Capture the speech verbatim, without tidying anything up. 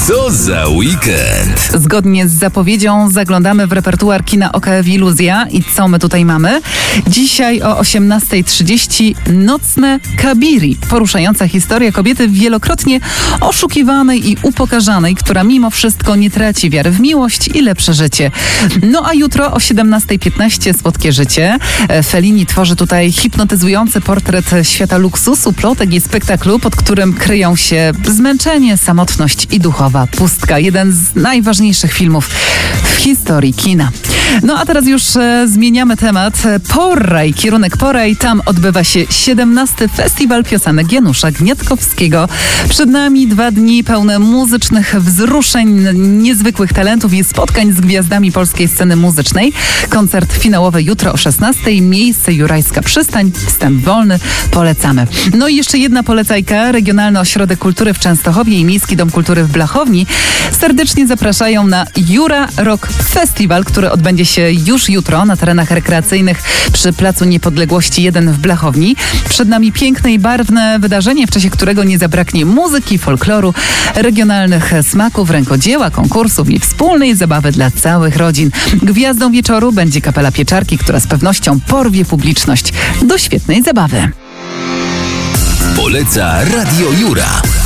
Co za weekend? Zgodnie z zapowiedzią zaglądamy w repertuar kina O K F Iluzja. I co my tutaj mamy? Dzisiaj o osiemnasta trzydzieści Nocne Kabiri. Poruszająca historia kobiety wielokrotnie oszukiwanej i upokarzanej, która mimo wszystko nie traci wiary w miłość i lepsze życie. No a jutro o siedemnasta piętnaście Słodkie życie. Fellini tworzy tutaj hipnotyzujący portret świata luksusu, plotek i spektaklu, pod którym kryją się zmęczenie, samotność i duchowa pustka. Jeden z najważniejszych filmów w historii kina. No a teraz już e, zmieniamy temat. Poraj, kierunek Poraj. Tam odbywa się siedemnasty Festiwal Piosenek Janusza Gniatkowskiego. Przed nami dwa dni pełne muzycznych wzruszeń, niezwykłych talentów i spotkań z gwiazdami polskiej sceny muzycznej. Koncert finałowy jutro o szesnastej. Miejsce Jurajska Przystań. Wstęp wolny. Polecamy. No i jeszcze jedna polecajka. Regionalny Ośrodek Kultury w Częstochowie i Miejski Dom Kultury w Blachowni serdecznie zapraszają na Jura Rock Festiwal, który odbędzie się już jutro na terenach rekreacyjnych przy Placu Niepodległości jeden w Blachowni. Przed nami piękne i barwne wydarzenie, w czasie którego nie zabraknie muzyki, folkloru, regionalnych smaków, rękodzieła, konkursów i wspólnej zabawy dla całych rodzin. Gwiazdą wieczoru będzie kapela Pieczarki, która z pewnością porwie publiczność do świetnej zabawy. Poleca Radio Jura.